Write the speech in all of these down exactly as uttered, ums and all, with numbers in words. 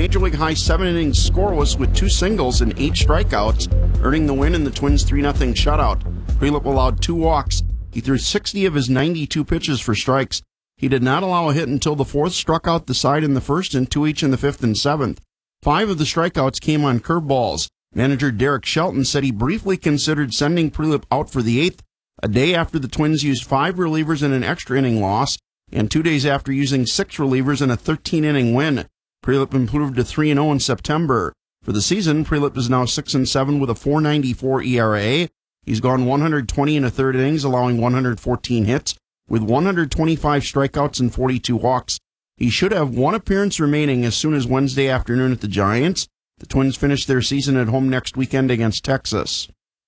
Major League high seven innings scoreless with two singles and eight strikeouts, earning the win in the Twins' three nothing shutout. Prielipp allowed two walks. He threw sixty of his ninety-two pitches for strikes. He did not allow a hit until the fourth, struck out the side in the first and two each in the fifth and seventh. Five of the strikeouts came on curveballs. Manager Derek Shelton said he briefly considered sending Prielipp out for the eighth, a day after the Twins used five relievers in an extra inning loss, and two days after using six relievers in a thirteen inning win. Prielipp improved to three and oh in September. For the season, Prielipp is now six and seven with a four ninety-four E R A. He's gone one hundred twenty and a third innings, allowing one hundred fourteen hits, with one hundred twenty-five strikeouts and forty-two walks. He should have one appearance remaining as soon as Wednesday afternoon at the Giants. The Twins finish their season at home next weekend against Texas.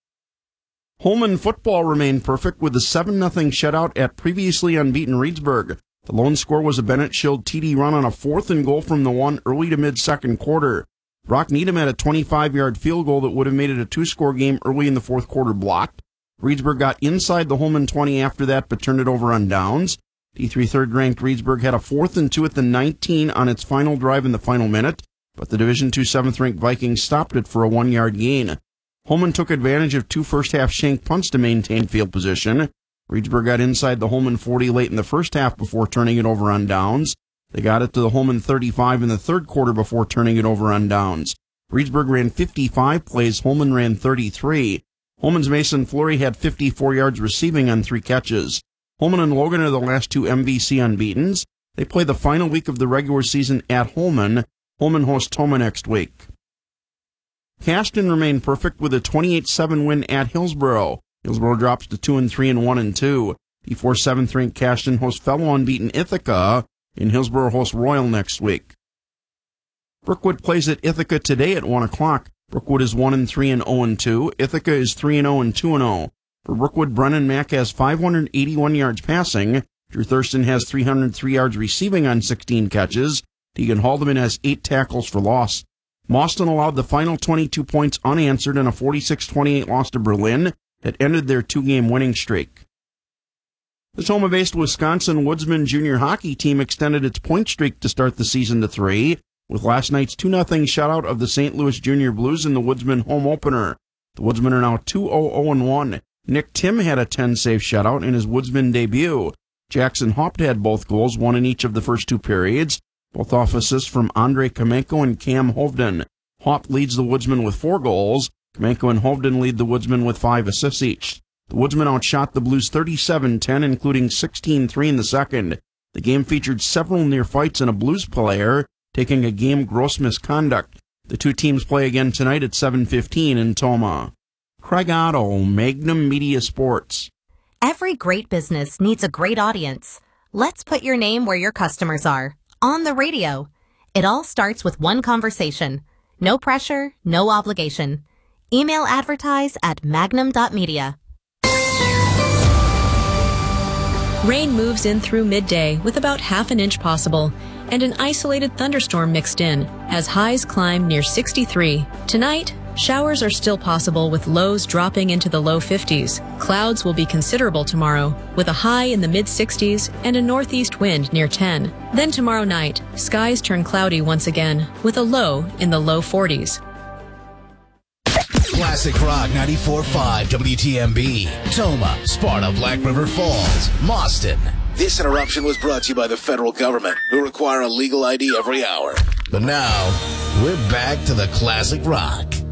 Holmen football remained perfect with a seven nothing shutout at previously unbeaten Reedsburg. The lone score was a Bennett Schild T D run on a fourth and goal from the one early to mid-second quarter. Brock Needham had a twenty-five-yard field goal that would have made it a two-score game early in the fourth quarter blocked. Reedsburg got inside the Holmen twenty after that, but turned it over on downs. D three third-ranked Reedsburg had a fourth and two at the nineteen on its final drive in the final minute, but the Division two seventh-ranked Vikings stopped it for a one-yard gain. Holmen took advantage of two first-half shank punts to maintain field position. Reedsburg got inside the Holmen forty late in the first half before turning it over on downs. They got it to the Holmen thirty-five in the third quarter before turning it over on downs. Reedsburg ran fifty-five plays, Holmen ran thirty-three. Holmen's Mason Fleury had fifty-four yards receiving on three catches. Holmen and Logan are the last two M V C unbeatens. They play the final week of the regular season at Holmen. Holmen hosts Toma next week. Cashton remained perfect with a twenty-eight seven win at Hillsboro. Hillsboro drops to two and three and one and two. Before seventh-ranked Cashton hosts fellow unbeaten Ithaca, and Hillsboro hosts Royal next week. Brookwood plays at Ithaca today at one o'clock. Brookwood is one and three and oh and two. Ithaca is three and oh and two and oh. For Brookwood, Brennan Mack has five hundred eighty-one yards passing. Drew Thurston has three hundred three yards receiving on sixteen catches. Deegan Haldeman has eight tackles for loss. Mauston allowed the final twenty-two points unanswered in a forty-six twenty-eight loss to Berlin that ended their two-game winning streak. The Toma-based Wisconsin Woodsman junior hockey team extended its point streak to start the season to three, with last night's two nothing shutout of the Saint Louis Junior Blues in the Woodsman home opener. The Woodsmen are now two oh oh and one. Nick Tim had a ten-save shutout in his Woodsman debut. Jackson Haupt had both goals, one in each of the first two periods, both off assists from Andrei Kamenko and Cam Hovden. Haupt leads the Woodsmen with four goals. Kamenko and Hovden lead the Woodsmen with five assists each. The Woodsmen outshot the Blues thirty-seven ten, including sixteen three in the second. The game featured several near fights and a Blues player taking a game gross misconduct. The two teams play again tonight at seven fifteen in Toma. Craig Otto, Magnum Media Sports. Every great business needs a great audience. Let's put your name where your customers are. On the radio. It all starts with one conversation. No pressure, no obligation. Email advertise at magnum dot media. Rain moves in through midday with about half an inch possible, and an isolated thunderstorm mixed in as highs climb near sixty-three. Tonight, showers are still possible with lows dropping into the low fifties. Clouds will be considerable tomorrow with a high in the mid-sixties and a northeast wind near ten. Then tomorrow night, skies turn cloudy once again with a low in the low forties. Classic Rock ninety-four point five W T M B, Toma, Sparta, Black River Falls, Mauston. This interruption was brought to you by the federal government, who require a legal I D every hour. But now, we're back to the Classic Rock.